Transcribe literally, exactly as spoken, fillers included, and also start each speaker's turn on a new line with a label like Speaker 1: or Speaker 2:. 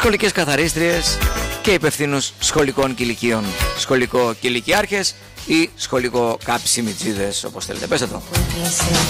Speaker 1: σχολικές καθαρίστριες και υπευθύνους σχολικών κηλικίων, σχολικό κηλικιάρχες ή σχολικό κάψιμιτσίδες, όπως θέλετε πέστε το.